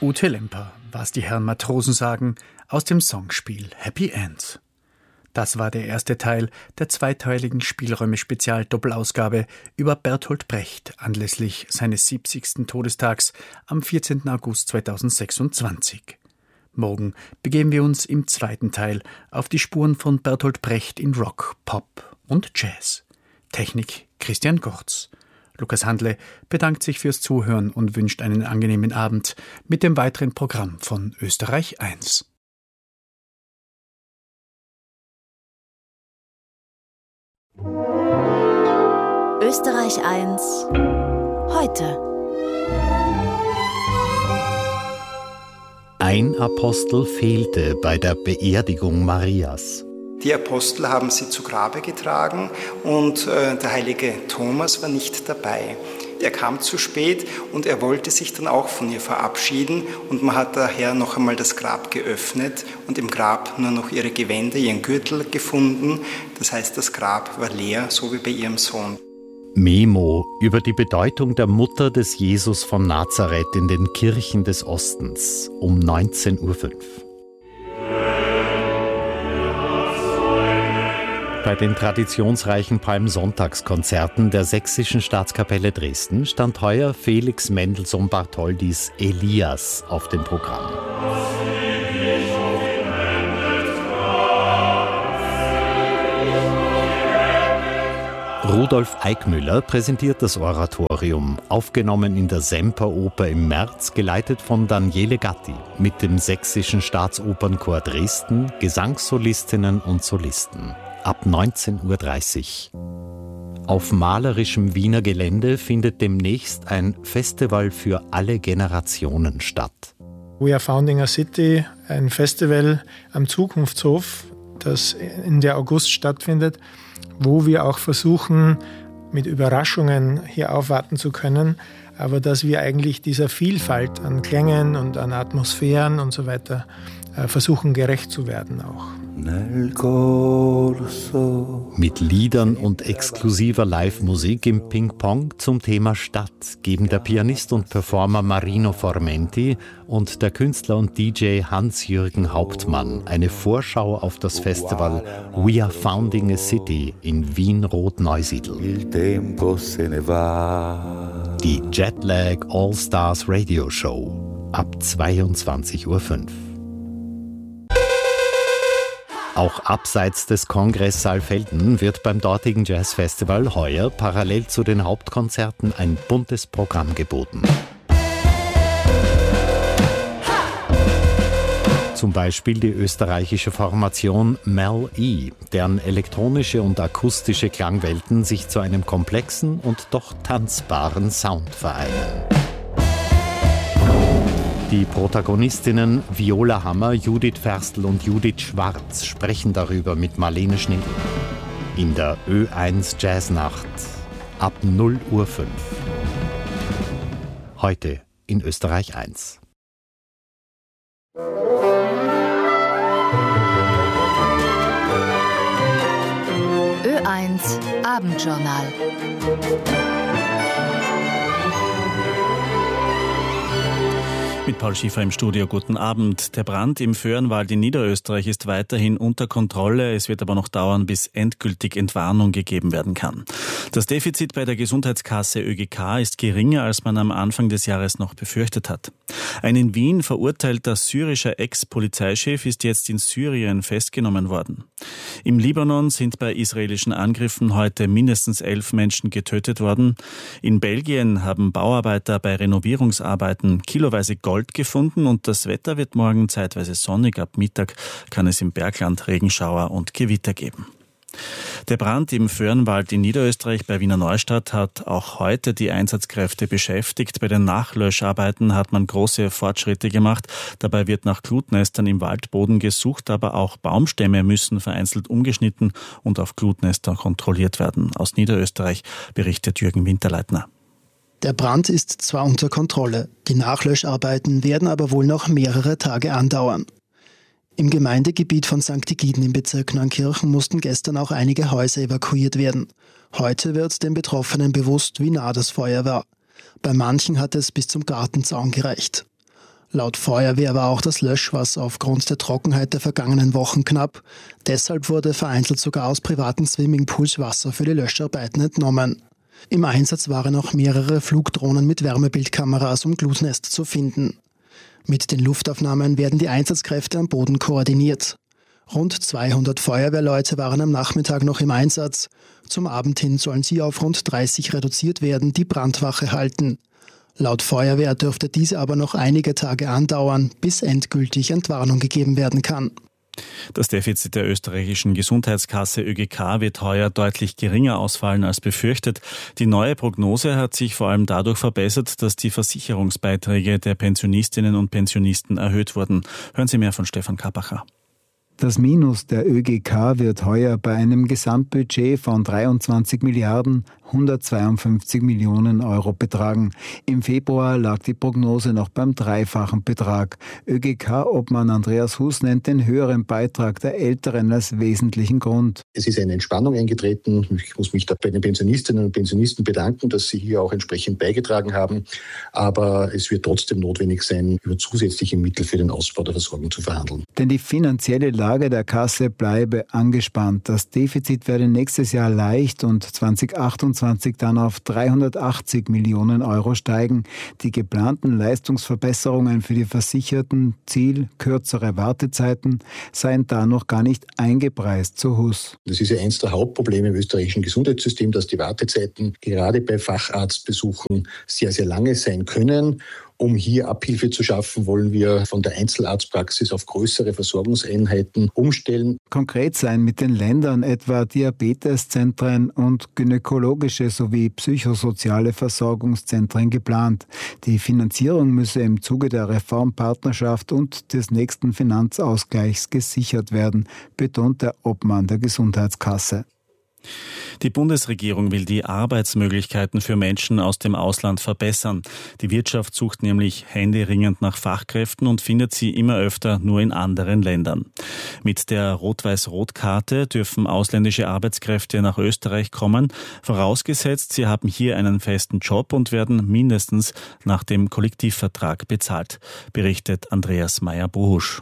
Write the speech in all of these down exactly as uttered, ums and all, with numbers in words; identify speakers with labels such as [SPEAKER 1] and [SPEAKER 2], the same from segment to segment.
[SPEAKER 1] Ute Lemper, was die Herren Matrosen sagen, aus dem Songspiel Happy End. Das war der erste Teil der zweiteiligen Spielräume-Spezial-Doppelausgabe über Bertolt Brecht anlässlich seines siebzigsten Todestags am vierzehnten August zweitausendsechsundzwanzig. Morgen begeben wir uns im zweiten Teil auf die Spuren von Bertolt Brecht in Rock, Pop und Jazz. Technik Christian Gorz. Lukas Handle bedankt sich fürs Zuhören und wünscht einen angenehmen Abend mit dem weiteren Programm von Österreich eins.
[SPEAKER 2] Österreich eins heute.
[SPEAKER 3] Ein Apostel fehlte bei der Beerdigung Marias.
[SPEAKER 4] Die Apostel haben sie zu Grabe getragen und äh, der heilige Thomas war nicht dabei. Er kam zu spät und er wollte sich dann auch von ihr verabschieden und man hat daher noch einmal das Grab geöffnet und im Grab nur noch ihre Gewänder, ihren Gürtel gefunden. Das heißt, das Grab war leer, so wie bei ihrem Sohn.
[SPEAKER 3] Memo über die Bedeutung der Mutter des Jesus von Nazareth in den Kirchen des Ostens um neunzehn Uhr fünf. Bei den traditionsreichen Palmsonntagskonzerten der Sächsischen Staatskapelle Dresden stand heuer Felix Mendelssohn Bartholdys Elias auf dem Programm. Rudolf Eickmüller präsentiert das Oratorium, aufgenommen in der Semperoper im März, geleitet von Daniele Gatti mit dem Sächsischen Staatsopernchor Dresden, Gesangssolistinnen und Solisten. Ab neunzehn Uhr dreißig. Auf malerischem Wiener Gelände findet demnächst ein Festival für alle Generationen statt.
[SPEAKER 5] We are Founding a City, ein Festival am Zukunftshof, das in der August stattfindet, wo wir auch versuchen, mit Überraschungen hier aufwarten zu können, aber dass wir eigentlich dieser Vielfalt an Klängen und an Atmosphären und so weiter versuchen, gerecht zu werden auch.
[SPEAKER 3] Mit Liedern und exklusiver Live-Musik im Ping-Pong zum Thema Stadt geben der Pianist und Performer Marino Formenti und der Künstler und D J Hans-Jürgen Hauptmann eine Vorschau auf das Festival We Are Founding a City in Wien-Rot-Neusiedl. Die Jetlag All-Stars Radio Show ab zweiundzwanzig Uhr fünf. Auch abseits des Kongress Saalfelden wird beim dortigen Jazzfestival heuer parallel zu den Hauptkonzerten ein buntes Programm geboten. Zum Beispiel die österreichische Formation Mel E, deren elektronische und akustische Klangwelten sich zu einem komplexen und doch tanzbaren Sound vereinen. Die Protagonistinnen Viola Hammer, Judith Ferstl und Judith Schwarz sprechen darüber mit Marlene Schnedl. In der Ö eins Jazznacht ab null Uhr fünf. Heute in Österreich eins.
[SPEAKER 2] Ö eins Abendjournal.
[SPEAKER 6] Mit Paul Schiefer im Studio, guten Abend. Der Brand im Föhrenwald in Niederösterreich ist weiterhin unter Kontrolle. Es wird aber noch dauern, bis endgültig Entwarnung gegeben werden kann. Das Defizit bei der Gesundheitskasse Ö G K ist geringer, als man am Anfang des Jahres noch befürchtet hat. Ein in Wien verurteilter syrischer Ex-Polizeichef ist jetzt in Syrien festgenommen worden. Im Libanon sind bei israelischen Angriffen heute mindestens elf Menschen getötet worden. In Belgien haben Bauarbeiter bei Renovierungsarbeiten kiloweise Gold gefunden und das Wetter wird morgen zeitweise sonnig. Ab Mittag kann es im Bergland Regenschauer und Gewitter geben. Der Brand im Föhrenwald in Niederösterreich bei Wiener Neustadt hat auch heute die Einsatzkräfte beschäftigt. Bei den Nachlöscharbeiten hat man große Fortschritte gemacht. Dabei wird nach Glutnestern im Waldboden gesucht, aber auch Baumstämme müssen vereinzelt umgeschnitten und auf Glutnester kontrolliert werden. Aus Niederösterreich berichtet Jürgen Winterleitner.
[SPEAKER 7] Der Brand ist zwar unter Kontrolle, die Nachlöscharbeiten werden aber wohl noch mehrere Tage andauern. Im Gemeindegebiet von Sankt Egiden im Bezirk Neunkirchen mussten gestern auch einige Häuser evakuiert werden. Heute wird den Betroffenen bewusst, wie nah das Feuer war. Bei manchen hat es bis zum Gartenzaun gereicht. Laut Feuerwehr war auch das Löschwasser aufgrund der Trockenheit der vergangenen Wochen knapp. Deshalb wurde vereinzelt sogar aus privaten Swimmingpools Wasser für die Löscharbeiten entnommen. Im Einsatz waren auch mehrere Flugdrohnen mit Wärmebildkameras, um Glusnester zu finden. Mit den Luftaufnahmen werden die Einsatzkräfte am Boden koordiniert. Rund zweihundert Feuerwehrleute waren am Nachmittag noch im Einsatz. Zum Abend hin sollen sie auf rund dreißig reduziert werden, die Brandwache halten. Laut Feuerwehr dürfte diese aber noch einige Tage andauern, bis endgültig Entwarnung gegeben werden kann.
[SPEAKER 6] Das Defizit der österreichischen Gesundheitskasse Ö G K wird heuer deutlich geringer ausfallen als befürchtet. Die neue Prognose hat sich vor allem dadurch verbessert, dass die Versicherungsbeiträge der Pensionistinnen und Pensionisten erhöht wurden. Hören Sie mehr von Stefan Kappacher.
[SPEAKER 8] Das Minus der Ö G K wird heuer bei einem Gesamtbudget von dreiundzwanzig Milliarden hundertzweiundfünfzig Millionen Euro betragen. Im Februar lag die Prognose noch beim dreifachen Betrag. Ö G K-Obmann Andreas Huss nennt den höheren Beitrag der Älteren als wesentlichen Grund.
[SPEAKER 9] Es ist eine Entspannung eingetreten. Ich muss mich da bei den Pensionistinnen und Pensionisten bedanken, dass sie hier auch entsprechend beigetragen haben. Aber es wird trotzdem notwendig sein, über zusätzliche Mittel für den Ausbau der Versorgung zu verhandeln.
[SPEAKER 8] Denn die finanzielle Lage der Kasse bleibe angespannt. Das Defizit werde nächstes Jahr leicht und zweitausendachtundzwanzig dann auf dreihundertachtzig Millionen Euro steigen. Die geplanten Leistungsverbesserungen für die Versicherten, Ziel kürzere Wartezeiten, seien da noch gar nicht eingepreist, so Huss.
[SPEAKER 9] Das ist ja eins der Hauptprobleme im österreichischen Gesundheitssystem, dass die Wartezeiten gerade bei Facharztbesuchen sehr, sehr lange sein können. Um hier Abhilfe zu schaffen, wollen wir von der Einzelarztpraxis auf größere Versorgungseinheiten umstellen.
[SPEAKER 8] Konkret sein mit den Ländern etwa Diabeteszentren und gynäkologische sowie psychosoziale Versorgungszentren geplant. Die Finanzierung müsse im Zuge der Reformpartnerschaft und des nächsten Finanzausgleichs gesichert werden, betont der Obmann der Gesundheitskasse.
[SPEAKER 6] Die Bundesregierung will die Arbeitsmöglichkeiten für Menschen aus dem Ausland verbessern. Die Wirtschaft sucht nämlich händeringend nach Fachkräften und findet sie immer öfter nur in anderen Ländern. Mit der Rot-Weiß-Rot-Karte dürfen ausländische Arbeitskräfte nach Österreich kommen, vorausgesetzt, sie haben hier einen festen Job und werden mindestens nach dem Kollektivvertrag bezahlt, berichtet Andreas Meyer-Bohusch.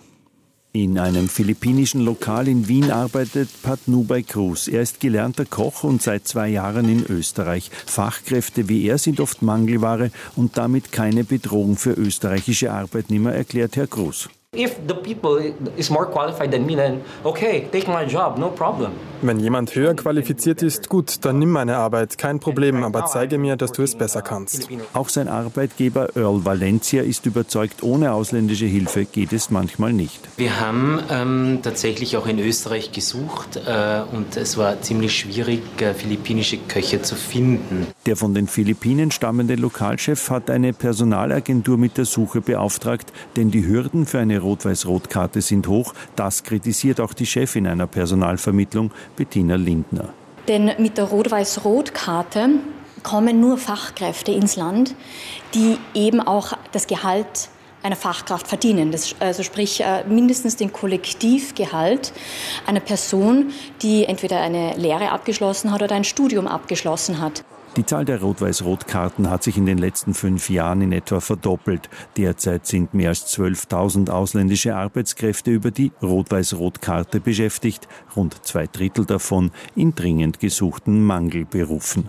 [SPEAKER 10] In einem philippinischen Lokal in Wien arbeitet Pat Nubay Cruz. Er ist gelernter Koch und seit zwei Jahren in Österreich. Fachkräfte wie er sind oft Mangelware und damit keine Bedrohung für österreichische Arbeitnehmer, erklärt Herr Cruz.
[SPEAKER 11] If the people is more qualified than me, then okay, take my job, no problem.
[SPEAKER 12] Wenn jemand höher qualifiziert ist, gut, dann nimm meine Arbeit, kein Problem, aber zeige mir, dass du es besser kannst.
[SPEAKER 10] Auch sein Arbeitgeber Earl Valencia ist überzeugt, ohne ausländische Hilfe geht es manchmal nicht.
[SPEAKER 13] Wir haben ähm, tatsächlich auch in Österreich gesucht äh, und es war ziemlich schwierig, äh, philippinische Köche zu finden.
[SPEAKER 10] Der von den Philippinen stammende Lokalchef hat eine Personalagentur mit der Suche beauftragt, denn die Hürden für eine Rot-Weiß-Rot-Karte sind hoch. Das kritisiert auch die Chefin einer Personalvermittlung, Bettina Lindner.
[SPEAKER 14] Denn mit der Rot-Weiß-Rot-Karte kommen nur Fachkräfte ins Land, die eben auch das Gehalt einer Fachkraft verdienen. Das, also sprich mindestens den Kollektivgehalt einer Person, die entweder eine Lehre abgeschlossen hat oder ein Studium abgeschlossen hat.
[SPEAKER 10] Die Zahl der Rot-Weiß-Rot-Karten hat sich in den letzten fünf Jahren in etwa verdoppelt. Derzeit sind mehr als zwölftausend ausländische Arbeitskräfte über die Rot-Weiß-Rot-Karte beschäftigt, rund zwei Drittel davon in dringend gesuchten Mangelberufen.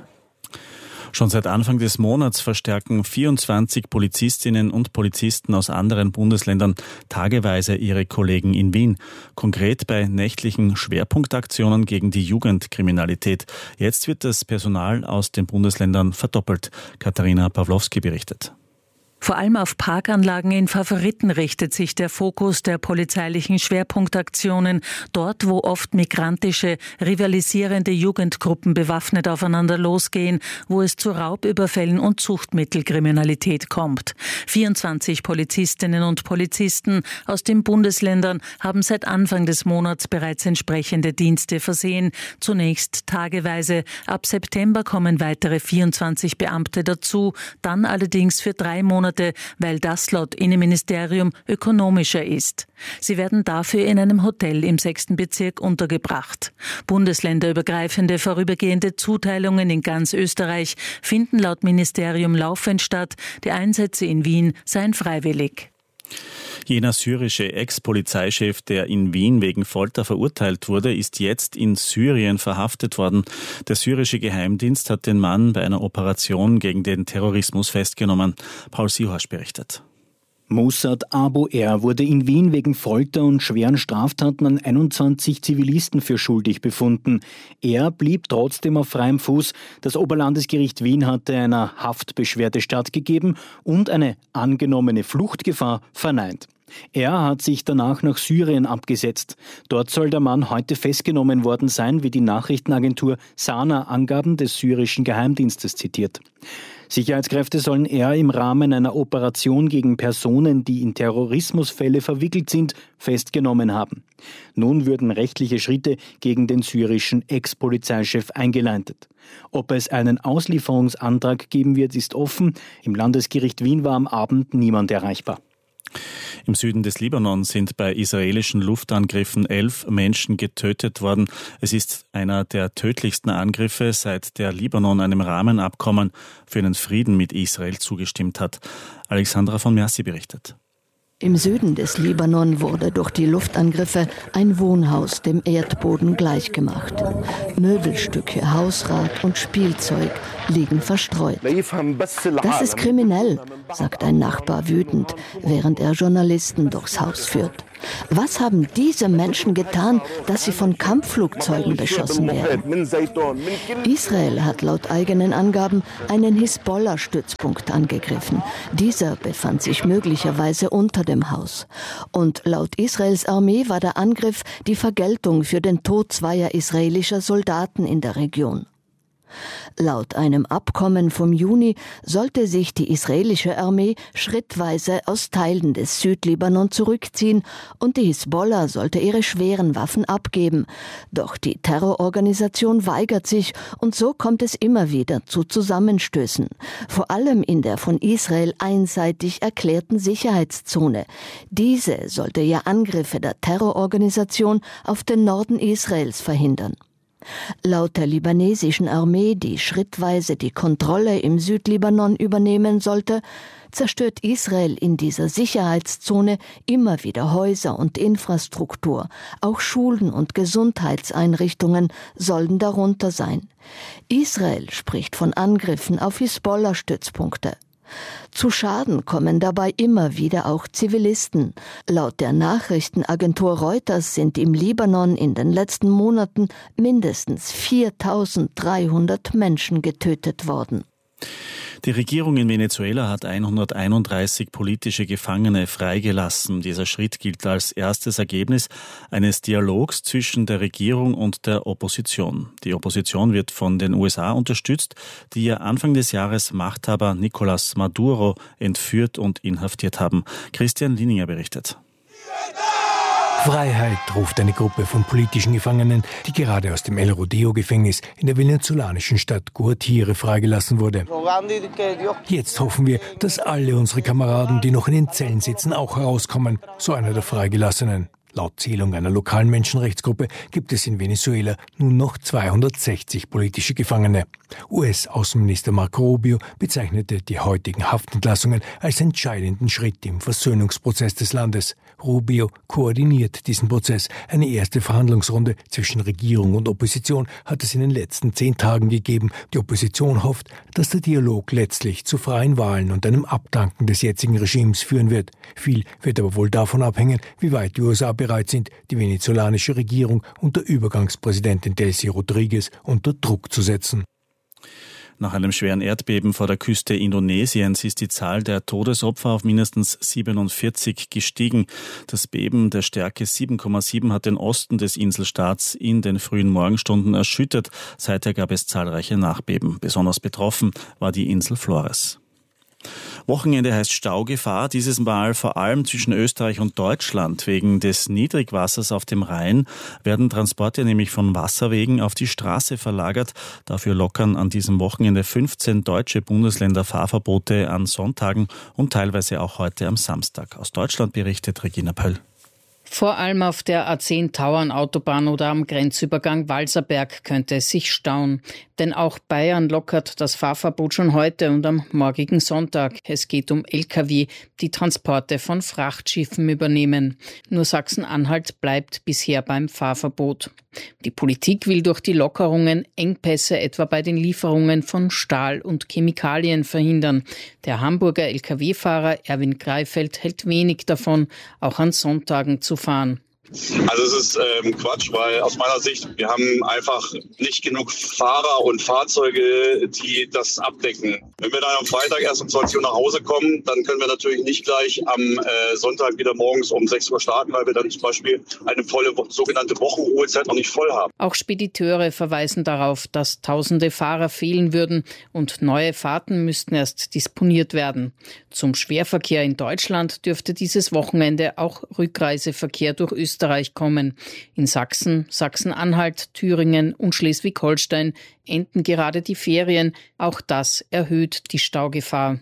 [SPEAKER 6] Schon seit Anfang des Monats verstärken vierundzwanzig Polizistinnen und Polizisten aus anderen Bundesländern tageweise ihre Kollegen in Wien. Konkret bei nächtlichen Schwerpunktaktionen gegen die Jugendkriminalität. Jetzt wird das Personal aus den Bundesländern verdoppelt. Katharina Pawlowski berichtet.
[SPEAKER 15] Vor allem auf Parkanlagen in Favoriten richtet sich der Fokus der polizeilichen Schwerpunktaktionen, dort wo oft migrantische, rivalisierende Jugendgruppen bewaffnet aufeinander losgehen, wo es zu Raubüberfällen und Suchtmittelkriminalität kommt. vierundzwanzig Polizistinnen und Polizisten aus den Bundesländern haben seit Anfang des Monats bereits entsprechende Dienste versehen, zunächst tageweise. Ab September kommen weitere vierundzwanzig Beamte dazu, dann allerdings für drei Monate, weil das laut Innenministerium ökonomischer ist. Sie werden dafür in einem Hotel im sechsten Bezirk untergebracht. Bundesländerübergreifende vorübergehende Zuteilungen in ganz Österreich finden laut Ministerium laufend statt. Die Einsätze in Wien seien freiwillig.
[SPEAKER 6] Jener syrische Ex-Polizeichef, der in Wien wegen Folter verurteilt wurde, ist jetzt in Syrien verhaftet worden. Der syrische Geheimdienst hat den Mann bei einer Operation gegen den Terrorismus festgenommen. Paul Sihorst berichtet.
[SPEAKER 16] Mossad Abu R. wurde in Wien wegen Folter und schweren Straftaten an einundzwanzig Zivilisten für schuldig befunden. Er blieb trotzdem auf freiem Fuß. Das Oberlandesgericht Wien hatte einer Haftbeschwerde stattgegeben und eine angenommene Fluchtgefahr verneint. Er hat sich danach nach Syrien abgesetzt. Dort soll der Mann heute festgenommen worden sein, wie die Nachrichtenagentur Sana Angaben des syrischen Geheimdienstes zitiert. Sicherheitskräfte sollen er im Rahmen einer Operation gegen Personen, die in Terrorismusfälle verwickelt sind, festgenommen haben. Nun würden rechtliche Schritte gegen den syrischen Ex-Polizeichef eingeleitet. Ob es einen Auslieferungsantrag geben wird, ist offen. Im Landesgericht Wien war am Abend niemand erreichbar.
[SPEAKER 6] Im Süden des Libanon sind bei israelischen Luftangriffen elf Menschen getötet worden. Es ist einer der tödlichsten Angriffe, seit der Libanon einem Rahmenabkommen für einen Frieden mit Israel zugestimmt hat. Alexandra von Mersi berichtet.
[SPEAKER 17] Im Süden des Libanon wurde durch die Luftangriffe ein Wohnhaus dem Erdboden gleichgemacht. Möbelstücke, Hausrat und Spielzeug liegen verstreut. Das ist kriminell, sagt ein Nachbar wütend, während er Journalisten durchs Haus führt. Was haben diese Menschen getan, dass sie von Kampfflugzeugen beschossen werden? Israel hat laut eigenen Angaben einen Hisbollah-Stützpunkt angegriffen. Dieser befand sich möglicherweise unter dem Haus. Und laut Israels Armee war der Angriff die Vergeltung für den Tod zweier israelischer Soldaten in der Region. Laut einem Abkommen vom Juni sollte sich die israelische Armee schrittweise aus Teilen des Südlibanon zurückziehen und die Hisbollah sollte ihre schweren Waffen abgeben. Doch die Terrororganisation weigert sich und so kommt es immer wieder zu Zusammenstößen. Vor allem in der von Israel einseitig erklärten Sicherheitszone. Diese sollte ja Angriffe der Terrororganisation auf den Norden Israels verhindern. Laut der libanesischen Armee, die schrittweise die Kontrolle im Südlibanon übernehmen sollte, zerstört Israel in dieser Sicherheitszone immer wieder Häuser und Infrastruktur. Auch Schulen und Gesundheitseinrichtungen sollen darunter sein. Israel spricht von Angriffen auf Hisbollah-Stützpunkte. Zu Schaden kommen dabei immer wieder auch Zivilisten. Laut der Nachrichtenagentur Reuters sind im Libanon in den letzten Monaten mindestens viertausenddreihundert Menschen getötet worden.
[SPEAKER 6] Die Regierung in Venezuela hat hunderteinunddreißig politische Gefangene freigelassen. Dieser Schritt gilt als erstes Ergebnis eines Dialogs zwischen der Regierung und der Opposition. Die Opposition wird von den U S A unterstützt, die ja Anfang des Jahres Machthaber Nicolás Maduro entführt und inhaftiert haben. Christian Lininger berichtet.
[SPEAKER 18] Freiheit, ruft eine Gruppe von politischen Gefangenen, die gerade aus dem El Rodeo-Gefängnis in der venezolanischen Stadt Guatire freigelassen wurde. Jetzt hoffen wir, dass alle unsere Kameraden, die noch in den Zellen sitzen, auch herauskommen, so einer der Freigelassenen. Laut Zählung einer lokalen Menschenrechtsgruppe gibt es in Venezuela nun noch zweihundertsechzig politische Gefangene. U S-Außenminister Marco Rubio bezeichnete die heutigen Haftentlassungen als entscheidenden Schritt im Versöhnungsprozess des Landes. Rubio koordiniert diesen Prozess. Eine erste Verhandlungsrunde zwischen Regierung und Opposition hat es in den letzten zehn Tagen gegeben. Die Opposition hofft, dass der Dialog letztlich zu freien Wahlen und einem Abdanken des jetzigen Regimes führen wird. Viel wird aber wohl davon abhängen, wie weit die U S A bereit sind, die venezolanische Regierung unter Übergangspräsidentin Delcy Rodriguez unter Druck zu setzen.
[SPEAKER 6] Nach einem schweren Erdbeben vor der Küste Indonesiens ist die Zahl der Todesopfer auf mindestens siebenundvierzig gestiegen. Das Beben der Stärke sieben Komma sieben hat den Osten des Inselstaats in den frühen Morgenstunden erschüttert. Seither gab es zahlreiche Nachbeben. Besonders betroffen war die Insel Flores. Wochenende heißt Staugefahr, dieses Mal vor allem zwischen Österreich und Deutschland. Wegen des Niedrigwassers auf dem Rhein werden Transporte nämlich von Wasserwegen auf die Straße verlagert. Dafür lockern an diesem Wochenende fünfzehn deutsche Bundesländer Fahrverbote an Sonntagen und teilweise auch heute am Samstag. Aus Deutschland berichtet Regina Pöll.
[SPEAKER 19] Vor allem auf der A zehn Tauernautobahn oder am Grenzübergang Walserberg könnte es sich stauen. Denn auch Bayern lockert das Fahrverbot schon heute und am morgigen Sonntag. Es geht um L K W, die Transporte von Frachtschiffen übernehmen. Nur Sachsen-Anhalt bleibt bisher beim Fahrverbot. Die Politik will durch die Lockerungen Engpässe etwa bei den Lieferungen von Stahl und Chemikalien verhindern. Der Hamburger L K W-Fahrer Erwin Greifeld hält wenig davon, auch an Sonntagen zu fahren.
[SPEAKER 20] Also es ist ähm, Quatsch, weil aus meiner Sicht, wir haben einfach nicht genug Fahrer und Fahrzeuge, die das abdecken. Wenn wir dann am Freitag erst um zwanzig Uhr nach Hause kommen, dann können wir natürlich nicht gleich am äh, Sonntag wieder morgens um sechs Uhr starten, weil wir dann zum Beispiel eine volle sogenannte Wochenruhezeit noch nicht voll haben.
[SPEAKER 19] Auch Spediteure verweisen darauf, dass tausende Fahrer fehlen würden und neue Fahrten müssten erst disponiert werden. Zum Schwerverkehr in Deutschland dürfte dieses Wochenende auch Rückreiseverkehr durch Österreich kommen. In Sachsen, Sachsen-Anhalt, Thüringen und Schleswig-Holstein enden gerade die Ferien. Auch das erhöht die Staugefahr.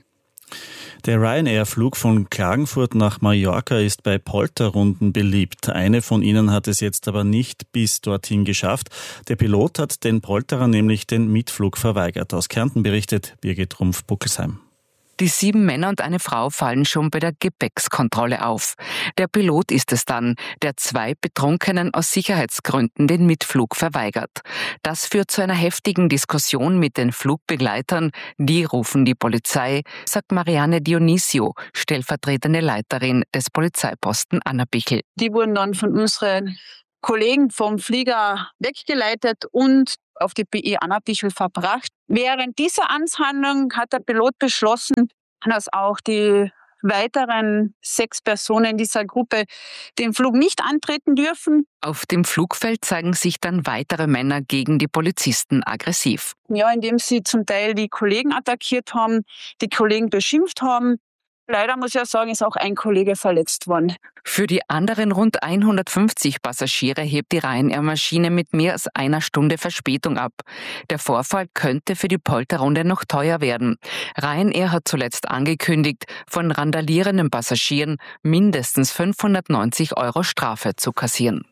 [SPEAKER 6] Der Ryanair-Flug von Klagenfurt nach Mallorca ist bei Polterrunden beliebt. Eine von ihnen hat es jetzt aber nicht bis dorthin geschafft. Der Pilot hat den Polterern nämlich den Mitflug verweigert. Aus Kärnten berichtet Birgit Rumpf-Buckelsheim.
[SPEAKER 21] Die sieben Männer und eine Frau fallen schon bei der Gepäckskontrolle auf. Der Pilot ist es dann, der zwei Betrunkenen aus Sicherheitsgründen den Mitflug verweigert. Das führt zu einer heftigen Diskussion mit den Flugbegleitern. Die rufen die Polizei, sagt Marianne Dionisio, stellvertretende Leiterin des Polizeiposten Annabichel.
[SPEAKER 22] Die wurden dann von unseren Kollegen vom Flieger weggeleitet und auf die B I Annabichel verbracht. Während dieser Amtshandlung hat der Pilot beschlossen, dass auch die weiteren sechs Personen dieser Gruppe den Flug nicht antreten dürfen.
[SPEAKER 21] Auf dem Flugfeld zeigen sich dann weitere Männer gegen die Polizisten aggressiv.
[SPEAKER 22] Ja, indem sie zum Teil die Kollegen attackiert haben, die Kollegen beschimpft haben. Leider muss ich ja sagen, ist auch ein Kollege verletzt worden.
[SPEAKER 21] Für die anderen rund hundertfünfzig Passagiere hebt die Ryanair-Maschine mit mehr als einer Stunde Verspätung ab. Der Vorfall könnte für die Polterrunde noch teuer werden. Ryanair hat zuletzt angekündigt, von randalierenden Passagieren mindestens fünfhundertneunzig Euro Strafe zu kassieren.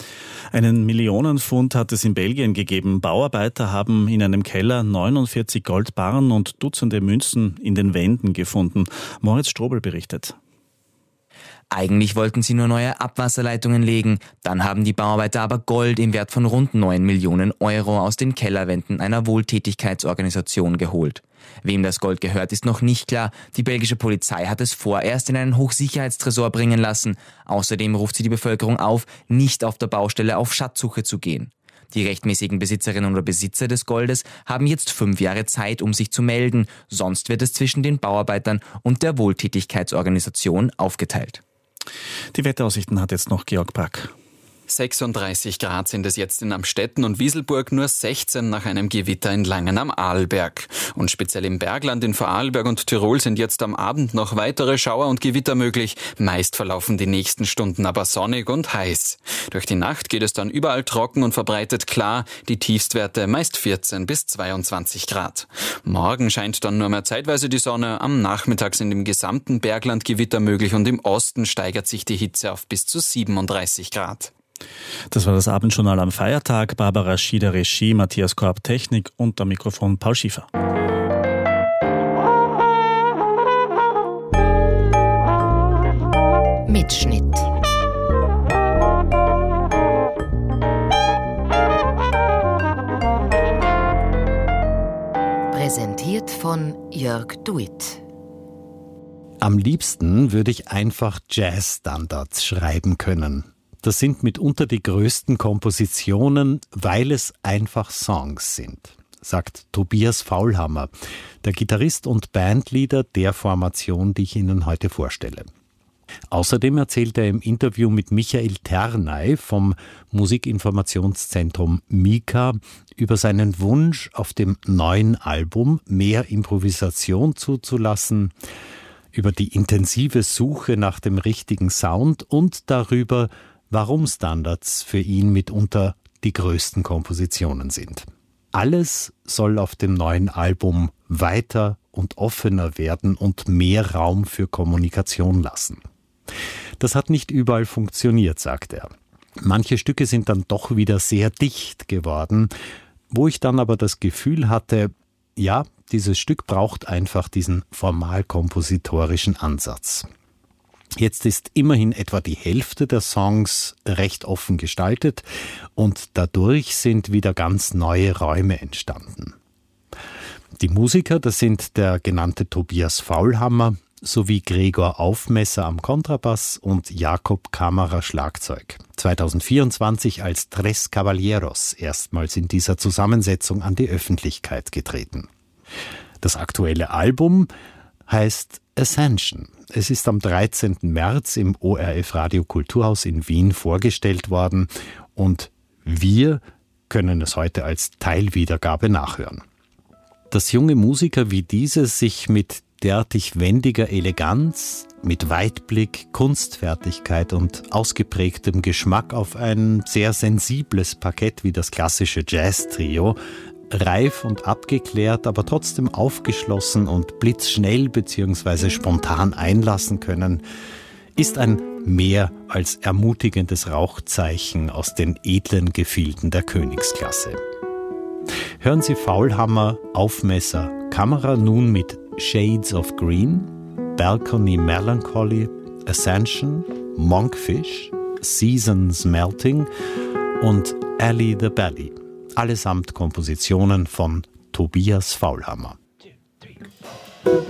[SPEAKER 6] Einen Millionenfund hat es in Belgien gegeben. Bauarbeiter haben in einem Keller neunundvierzig Goldbarren und Dutzende Münzen in den Wänden gefunden. Moritz Strobel berichtet.
[SPEAKER 23] Eigentlich wollten sie nur neue Abwasserleitungen legen. Dann haben die Bauarbeiter aber Gold im Wert von rund neun Millionen Euro aus den Kellerwänden einer Wohltätigkeitsorganisation geholt. Wem das Gold gehört, ist noch nicht klar. Die belgische Polizei hat es vorerst in einen Hochsicherheitstresor bringen lassen. Außerdem ruft sie die Bevölkerung auf, nicht auf der Baustelle auf Schatzsuche zu gehen. Die rechtmäßigen Besitzerinnen oder Besitzer des Goldes haben jetzt fünf Jahre Zeit, um sich zu melden. Sonst wird es zwischen den Bauarbeitern und der Wohltätigkeitsorganisation aufgeteilt.
[SPEAKER 6] Die Wetteraussichten hat jetzt noch Georg Brack.
[SPEAKER 24] sechsunddreißig Grad sind es jetzt in Amstetten und Wieselburg, nur sechzehn nach einem Gewitter in Langen am Arlberg. Und speziell im Bergland in Vorarlberg und Tirol sind jetzt am Abend noch weitere Schauer und Gewitter möglich. Meist verlaufen die nächsten Stunden aber sonnig und heiß. Durch die Nacht geht es dann überall trocken und verbreitet klar, die Tiefstwerte meist vierzehn bis zweiundzwanzig Grad. Morgen scheint dann nur mehr zeitweise die Sonne, am Nachmittag sind im gesamten Bergland Gewitter möglich und im Osten steigert sich die Hitze auf bis zu siebenunddreißig Grad.
[SPEAKER 6] Das war das Abendjournal am Feiertag. Barbara Schieder Regie, Matthias Korb Technik und am Mikrofon Paul Schiefer.
[SPEAKER 2] Mitschnitt. Präsentiert von Jörg Duit.
[SPEAKER 3] Am liebsten würde ich einfach Jazz-Standards schreiben können. Das sind mitunter die größten Kompositionen, weil es einfach Songs sind, sagt Tobias Faulhammer, der Gitarrist und Bandleader der Formation, die ich Ihnen heute vorstelle. Außerdem erzählt er im Interview mit Michael Ternay vom Musikinformationszentrum Mika über seinen Wunsch, auf dem neuen Album mehr Improvisation zuzulassen, über die intensive Suche nach dem richtigen Sound und darüber, warum Standards für ihn mitunter die größten Kompositionen sind. Alles soll auf dem neuen Album weiter und offener werden und mehr Raum für Kommunikation lassen. Das hat nicht überall funktioniert, sagt er. Manche Stücke sind dann doch wieder sehr dicht geworden, wo ich dann aber das Gefühl hatte, ja, dieses Stück braucht einfach diesen formalkompositorischen Ansatz. Jetzt ist immerhin etwa die Hälfte der Songs recht offen gestaltet und dadurch sind wieder ganz neue Räume entstanden. Die Musiker, das sind der genannte Tobias Faulhammer sowie Gregor Aufmesser am Kontrabass und Jakob Kammerer Schlagzeug. zweitausendvierundzwanzig als Tres Caballeros erstmals in dieser Zusammensetzung an die Öffentlichkeit getreten. Das aktuelle Album heißt Ascension. Es ist am dreizehnten März im O R F Radio Kulturhaus in Wien vorgestellt worden und wir können es heute als Teilwiedergabe nachhören. Dass junge Musiker wie diese sich mit derartig wendiger Eleganz, mit Weitblick, Kunstfertigkeit und ausgeprägtem Geschmack auf ein sehr sensibles Parkett wie das klassische Jazz-Trio, reif und abgeklärt, aber trotzdem aufgeschlossen und blitzschnell bzw. spontan einlassen können, ist ein mehr als ermutigendes Rauchzeichen aus den edlen Gefilden der Königsklasse. Hören Sie Faulhammer, Aufmesser, Kammerer nun mit Shades of Green, Balcony Melancholy, Ascension, Monkfish, Seasons Melting und Alley the Belly. Allesamt Kompositionen von Tobias Faulhammer.